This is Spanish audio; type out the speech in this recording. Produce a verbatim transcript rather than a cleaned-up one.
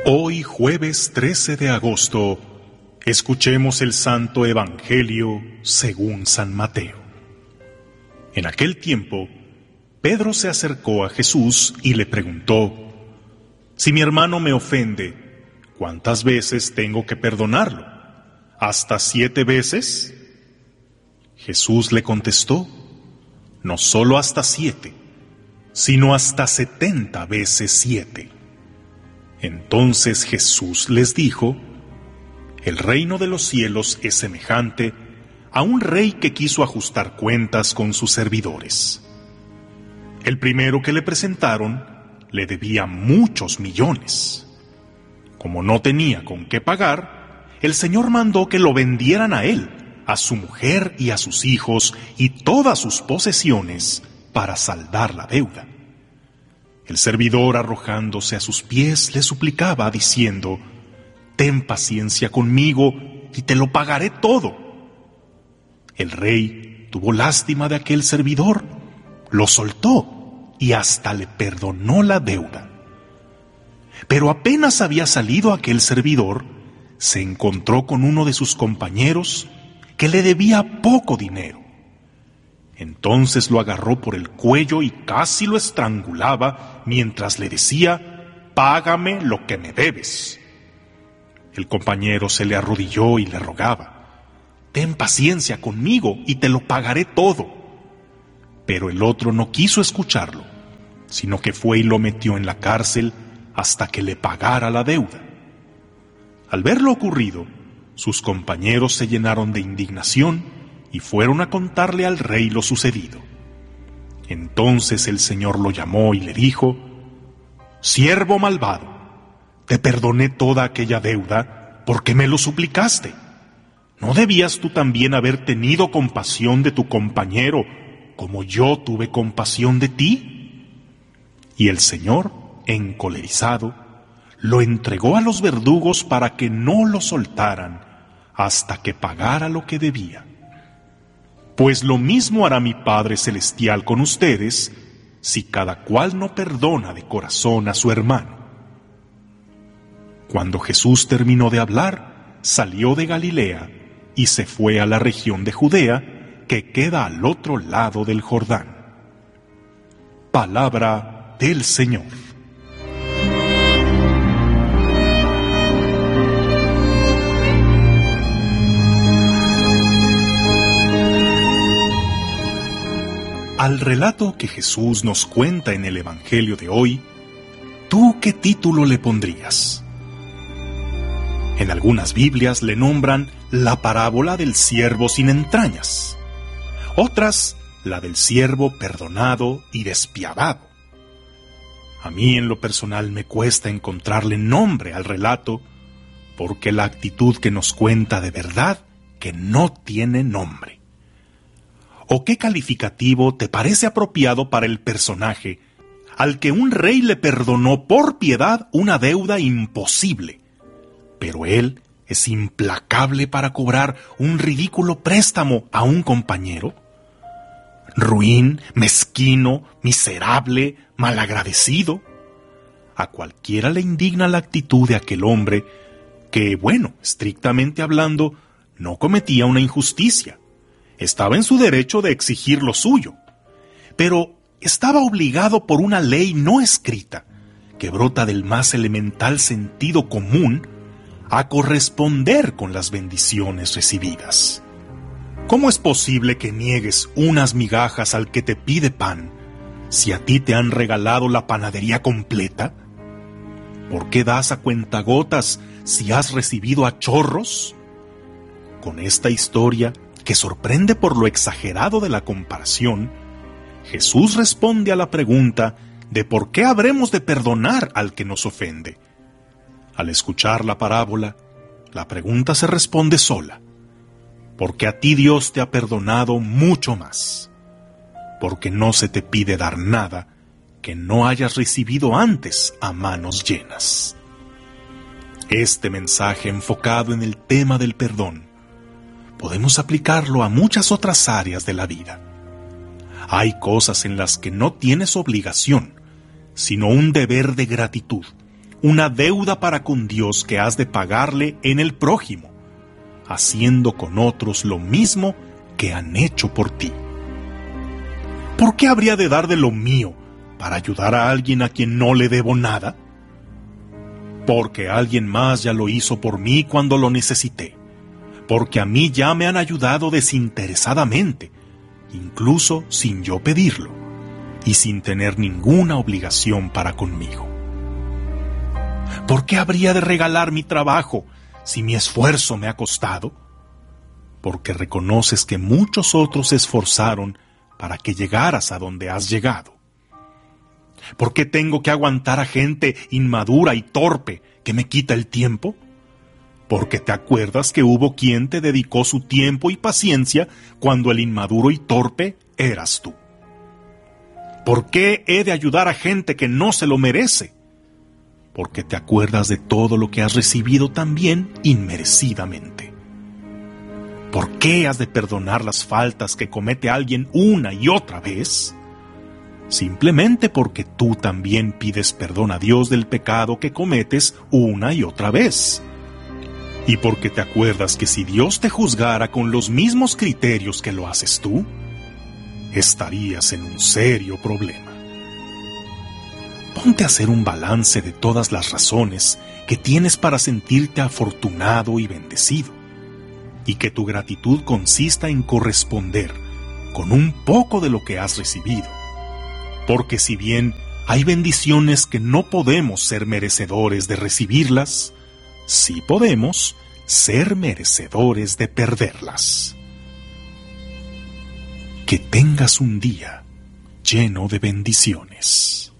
Hoy, jueves trece de agosto, escuchemos el Santo Evangelio según San Mateo. En aquel tiempo, Pedro se acercó a Jesús y le preguntó: «Si mi hermano me ofende, ¿cuántas veces tengo que perdonarlo? ¿Hasta siete veces?» Jesús le contestó: «No solo hasta siete, sino hasta setenta veces siete». Entonces Jesús les dijo: «El reino de los cielos es semejante a un rey que quiso ajustar cuentas con sus servidores. El primero que le presentaron le debía muchos millones. Como no tenía con qué pagar, el Señor mandó que lo vendieran a él, a su mujer y a sus hijos y todas sus posesiones para saldar la deuda. El servidor, arrojándose a sus pies, le suplicaba diciendo: «Ten paciencia conmigo y te lo pagaré todo». El rey tuvo lástima de aquel servidor, lo soltó y hasta le perdonó la deuda. Pero apenas había salido aquel servidor, se encontró con uno de sus compañeros que le debía poco dinero. Entonces lo agarró por el cuello y casi lo estrangulaba mientras le decía: «Págame lo que me debes». El compañero se le arrodilló y le rogaba: «Ten paciencia conmigo y te lo pagaré todo». Pero el otro no quiso escucharlo, sino que fue y lo metió en la cárcel hasta que le pagara la deuda. Al ver lo ocurrido, sus compañeros se llenaron de indignación y fueron a contarle al rey lo sucedido. Entonces el Señor lo llamó y le dijo: «Siervo malvado, te perdoné toda aquella deuda porque me lo suplicaste. ¿No debías tú también haber tenido compasión de tu compañero como yo tuve compasión de ti?» Y el Señor, encolerizado, lo entregó a los verdugos para que no lo soltaran hasta que pagara lo que debía. Pues lo mismo hará mi Padre Celestial con ustedes, si cada cual no perdona de corazón a su hermano». Cuando Jesús terminó de hablar, salió de Galilea y se fue a la región de Judea, que queda al otro lado del Jordán. Palabra del Señor. Al relato que Jesús nos cuenta en el Evangelio de hoy, ¿tú qué título le pondrías? En algunas Biblias le nombran la parábola del siervo sin entrañas, otras la del siervo perdonado y despiadado. A mí en lo personal me cuesta encontrarle nombre al relato, porque la actitud que nos cuenta de verdad que no tiene nombre. ¿O qué calificativo te parece apropiado para el personaje al que un rey le perdonó por piedad una deuda imposible, pero él es implacable para cobrar un ridículo préstamo a un compañero? Ruin, mezquino, miserable, malagradecido. A cualquiera le indigna la actitud de aquel hombre que, bueno, estrictamente hablando, no cometía una injusticia. Estaba en su derecho de exigir lo suyo, pero estaba obligado por una ley no escrita, que brota del más elemental sentido común, a corresponder con las bendiciones recibidas. ¿Cómo es posible que niegues unas migajas al que te pide pan, si a ti te han regalado la panadería completa? ¿Por qué das a cuentagotas si has recibido a chorros? Con esta historia, que sorprende por lo exagerado de la comparación, Jesús responde a la pregunta de por qué habremos de perdonar al que nos ofende. Al escuchar la parábola, la pregunta se responde sola: porque a ti Dios te ha perdonado mucho más, porque no se te pide dar nada que no hayas recibido antes a manos llenas. Este mensaje enfocado en el tema del perdón podemos aplicarlo a muchas otras áreas de la vida. Hay cosas en las que no tienes obligación, sino un deber de gratitud, una deuda para con Dios que has de pagarle en el prójimo, haciendo con otros lo mismo que han hecho por ti. ¿Por qué habría de dar de lo mío para ayudar a alguien a quien no le debo nada? Porque alguien más ya lo hizo por mí cuando lo necesité, porque a mí ya me han ayudado desinteresadamente, incluso sin yo pedirlo, y sin tener ninguna obligación para conmigo. ¿Por qué habría de regalar mi trabajo si mi esfuerzo me ha costado? Porque reconoces que muchos otros se esforzaron para que llegaras a donde has llegado. ¿Por qué tengo que aguantar a gente inmadura y torpe que me quita el tiempo? Porque te acuerdas que hubo quien te dedicó su tiempo y paciencia cuando el inmaduro y torpe eras tú. ¿Por qué he de ayudar a gente que no se lo merece? Porque te acuerdas de todo lo que has recibido también inmerecidamente. ¿Por qué has de perdonar las faltas que comete alguien una y otra vez? Simplemente porque tú también pides perdón a Dios del pecado que cometes una y otra vez. Y porque te acuerdas que si Dios te juzgara con los mismos criterios que lo haces tú, estarías en un serio problema. Ponte a hacer un balance de todas las razones que tienes para sentirte afortunado y bendecido, y que tu gratitud consista en corresponder con un poco de lo que has recibido. Porque si bien hay bendiciones que no podemos ser merecedores de recibirlas, sí podemos ser merecedores de perderlas. Que tengas un día lleno de bendiciones.